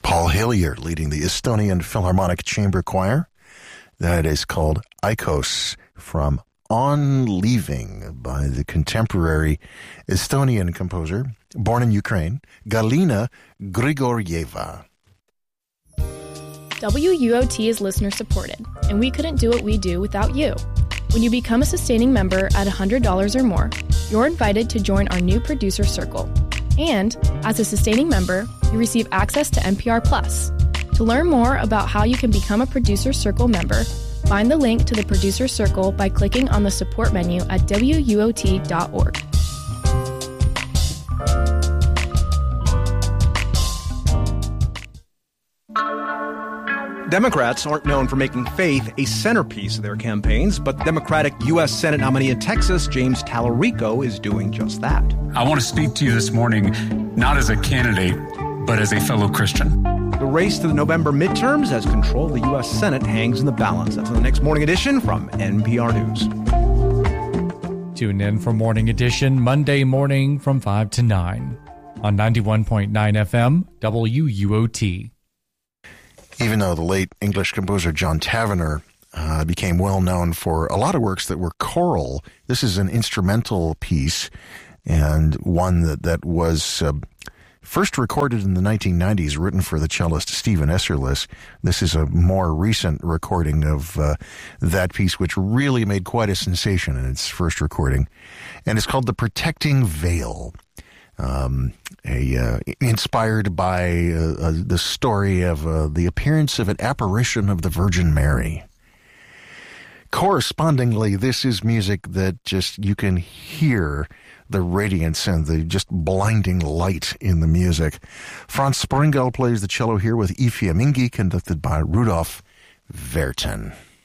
Paul Hillier leading the Estonian Philharmonic Chamber Choir. That is called Aikos from On Leaving by the contemporary Estonian composer, born in Ukraine, Galina Grigorieva. WUOT is listener supported, and we couldn't do what we do without you. When you become a sustaining member at $100 or more, you're invited to join our new producer circle. And as a sustaining member, you receive access to NPR Plus. To learn more about how you can become a producer circle member, find the link to the producer circle by clicking on the support menu at WUOT.org. Democrats aren't known for making faith a centerpiece of their campaigns, but Democratic U.S. Senate nominee in Texas, James Tallarico, is doing just that. I want to speak to you this morning, not as a candidate, but as a fellow Christian. The race to the November midterms as control of the U.S. Senate hangs in the balance. That's in the next Morning Edition from NPR News. Tune in for Morning Edition Monday morning from 5 to 9 on 91.9 FM WUOT. Even though the late English composer John Tavener became well known for a lot of works that were choral, this is an instrumental piece and one that was first recorded in the 1990s, written for the cellist Stephen Esserlis. This is a more recent recording of that piece, which really made quite a sensation in its first recording. And it's called The Protecting Veil. Inspired by the story of the appearance of an apparition of the Virgin Mary. Correspondingly, this is music that just you can hear the radiance and the just blinding light in the music. Franz Springel plays the cello here with Ifia Mingi, conducted by Rudolf Verten.